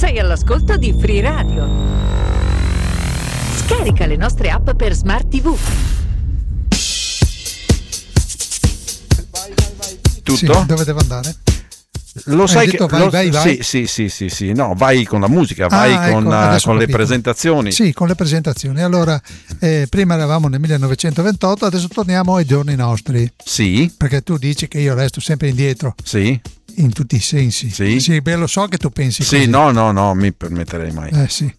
Sei all'ascolto di Free Radio. Scarica le nostre app per Smart TV. Tutto? Sì, dove devo andare? Lo sai detto che vai. Sì, no, vai con la musica, vai con le presentazioni. Sì, con le presentazioni. Allora, prima eravamo nel 1928, adesso torniamo ai giorni nostri. Sì. Perché tu dici che io resto sempre indietro. Sì. In tutti i sensi. Sì, beh, lo so che tu pensi sì, così. No, mi permetterei mai. Sì.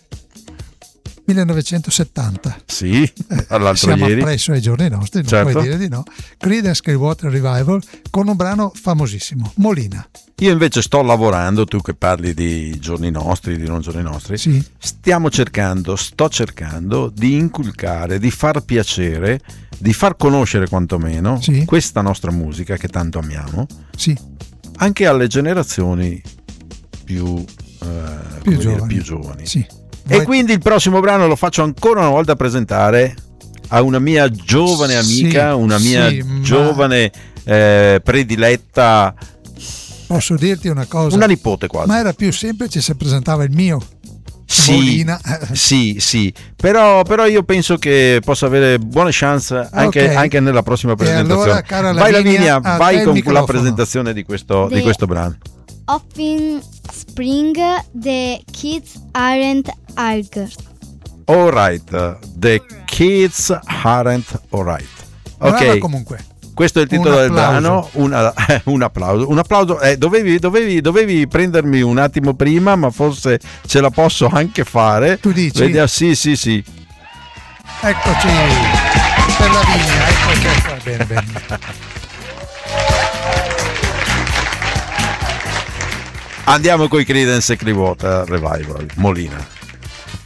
1970. Sì, all'altro siamo ieri. appresso ai giorni nostri, non certo. puoi dire di no. Creedence Clearwater Revival con un brano famosissimo, Molina. Io invece sto lavorando, tu che parli di giorni nostri, di non giorni nostri, sì. sto cercando di inculcare, di far piacere, di far conoscere quantomeno questa nostra musica che tanto amiamo, anche alle generazioni più giovani. Sì. E quindi il prossimo brano lo faccio ancora una volta presentare a una mia giovane amica, una mia giovane prediletta. Posso dirti una cosa? Una nipote quasi. Ma era più semplice se presentava il mio. Molina. Sì, però io penso che possa avere buone chance anche nella prossima presentazione. Allora, cara vai Lavinia, vai con la presentazione di questo brano. Offspring, The Kids Aren't Alright. Alright, The Kids Aren't Alright. Ok. Comunque. Questo è il titolo del brano. Un applauso. Dovevi prendermi un attimo prima, ma forse ce la posso anche fare. Tu dici? Vediamo, sì. Eccoci per la linea. Eccoci. Bene. Andiamo coi Creedence Clearwater Revival, Molina.